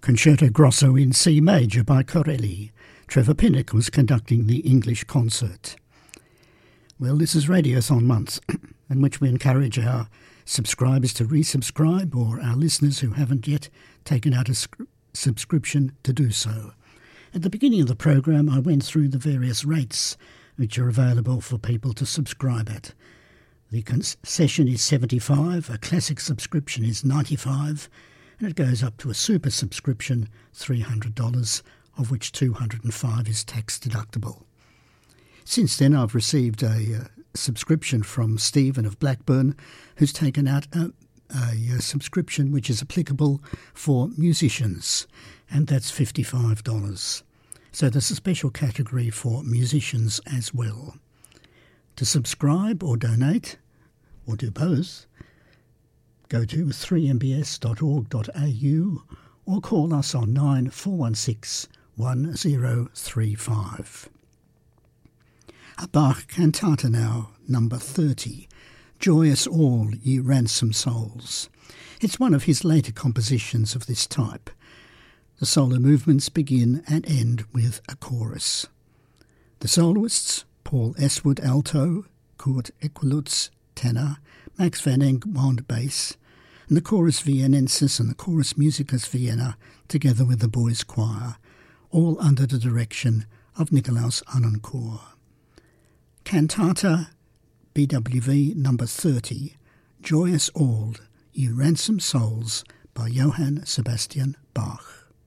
Concerto Grosso in C Major by Corelli. Trevor Pinnock was conducting the English concert. Well, this is Radiothon Month, in which we encourage our subscribers to resubscribe, or our listeners who haven't yet taken out a subscription to do so. At the beginning of the program, I went through the various rates which are available for people to subscribe at. The concession is $75, a classic subscription is $95, and it goes up to a super subscription, $300, of which $205 is tax deductible. Since then, I've received a subscription from Stephen of Blackburn, who's taken out a subscription which is applicable for musicians, and that's $55. So there's a special category for musicians as well. To subscribe or donate, or do both, go to 3mbs.org.au or call us on 9416 1035. A Bach cantata now, number 30, Joyous All Ye Ransomed Souls. It's one of his later compositions of this type. The solo movements begin and end with a chorus. The soloists, Paul Eswood alto, Kurt Equilutz tenor, Max van Egmond bass, and the Chorus Vienensis and the Chorus Musicus Vienna, together with the boys' choir, all under the direction of Nikolaus Annenkoor. Cantata BWV number 30, Joyous All Ye Ransomed Souls by Johann Sebastian Bach.